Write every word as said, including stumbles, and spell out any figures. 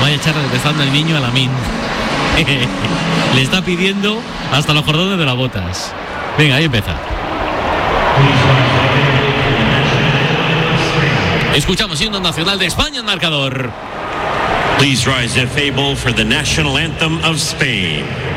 Vaya charla que te está dando el niño a Lamine. Le está pidiendo hasta los cordones de las botas. Venga, ahí empieza. Escuchamos himno nacional de España en marcador. Please rise if able for the national anthem of Spain.